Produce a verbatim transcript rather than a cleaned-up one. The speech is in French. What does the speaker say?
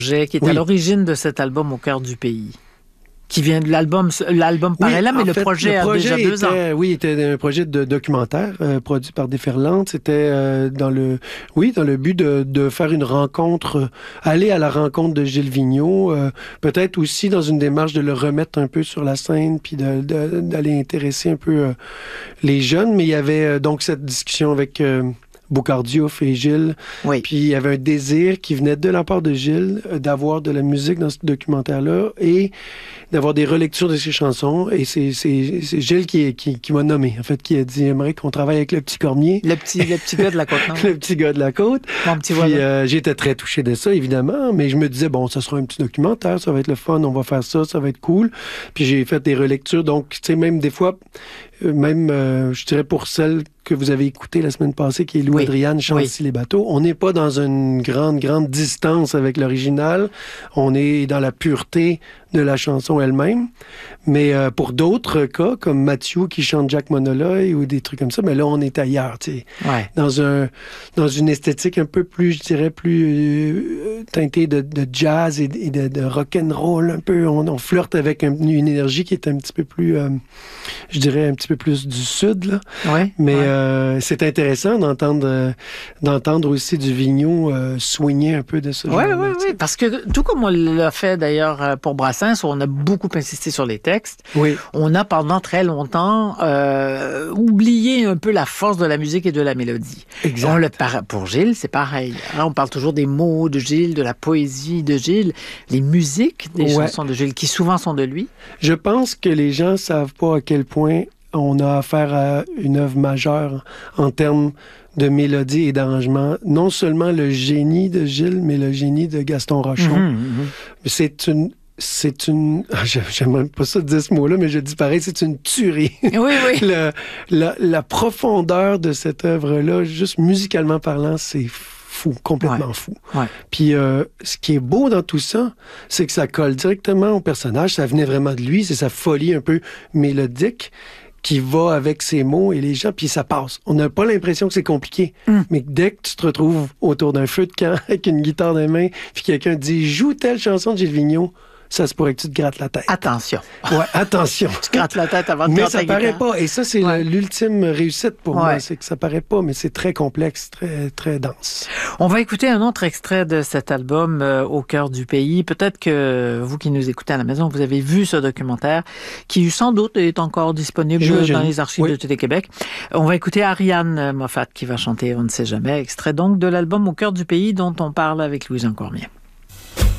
qui est Oui. à l'origine de cet album Au cœur du pays, qui vient de l'album, l'album paraît Oui, là, mais en le fait, projet, le projet a déjà deux ans. était, oui, était un projet de documentaire euh, produit par Déferlante. C'était euh, dans le, oui, dans le but de, de faire une rencontre, euh, aller à la rencontre de Gilles Vigneault, euh, peut-être aussi dans une démarche de le remettre un peu sur la scène, puis de, de, d'aller intéresser un peu euh, les jeunes. Mais il y avait euh, donc cette discussion avec euh, Boucard Diouf et Gilles. Oui. Puis il y avait un désir qui venait de la part de Gilles euh, d'avoir de la musique dans ce documentaire-là et d'avoir des relectures de ses chansons. Et c'est, c'est, c'est Gilles qui, qui, qui m'a nommé, en fait, qui a dit « J'aimerais qu'on travaille avec le petit Cormier. » Le petit, le petit gars de la Côte-Nord. Le petit gars de la côte. Mon petit Puis voisin. euh, j'étais très touché de ça, évidemment, mais je me disais, bon, ça sera un petit documentaire, ça va être le fun, on va faire ça, ça va être cool. Puis j'ai fait des relectures, donc, tu sais, même des fois, euh, même, euh, je dirais pour celle que vous avez écoutée la semaine passée, qui est Lou Oui. Adriane, Chantilly les bateaux, on n'est pas dans une grande, grande distance avec l'original, on est dans la pureté de la chanson elle-même. Mais euh, pour d'autres cas, comme Mathieu qui chante Jack Monoloy ou des trucs comme ça, mais là, on est ailleurs, tu sais. Ouais. Dans, un, dans une esthétique un peu plus, je dirais, plus euh, teintée de, de jazz et, et de, de rock'n'roll un peu. On, on flirte avec un, une énergie qui est un petit peu plus, euh, je dirais, un petit peu plus du sud, là. Ouais. Mais ouais. euh, c'est intéressant d'entendre, euh, d'entendre aussi du Vigneault euh, soigner un peu de ce Oui, genre-là. oui, tu sais. oui, parce que tout comme on l'a fait d'ailleurs euh, pour Brassens, où on a beaucoup insisté sur les textes, Oui. on a pendant très longtemps euh, oublié un peu la force de la musique et de la mélodie. Exact. On le par... Pour Gilles, c'est pareil. Hein, on parle toujours des mots de Gilles, de la poésie de Gilles, les musiques des Ouais. chansons de Gilles, qui souvent sont de lui. Je pense que les gens savent pas à quel point on a affaire à une œuvre majeure en termes de mélodie et d'arrangement. Non seulement le génie de Gilles, mais le génie de Gaston Rochon. Mhm, mhm. C'est une... C'est une... Ah, j'aime même pas ça dire ce mot-là, mais je dis pareil, c'est une tuerie. Oui, oui. Le- la, la profondeur de cette œuvre-là, juste musicalement parlant, c'est fou, complètement Ouais. fou. Ouais. Puis euh, ce qui est beau dans tout ça, c'est que ça colle directement au personnage. Ça venait vraiment de lui, c'est sa folie un peu mélodique qui va avec ses mots et les gens, puis ça passe. On n'a pas l'impression que c'est compliqué. Mm. Mais dès que tu te retrouves autour d'un feu de camp avec une guitare dans les mains, puis quelqu'un te dit « Joue telle chanson de Gilles Vigneault », ça se pourrait que tu te grattes la tête. Attention. Ouais, attention. Tu grattes la tête avant de Mais gratter ça la paraît guitare. pas. Et ça, c'est Ouais. le- l'ultime réussite pour Ouais. moi. C'est que ça paraît pas, mais c'est très complexe, très, très dense. On va écouter un autre extrait de cet album euh, Au cœur du pays. Peut-être que vous qui nous écoutez à la maison, vous avez vu ce documentaire qui sans doute est encore disponible J'imagine. dans les archives Oui. de Télé-Québec. On va écouter Ariane Moffat qui va chanter On ne sait jamais, extrait donc de l'album Au cœur du pays dont on parle avec Louis-Jean Cormier.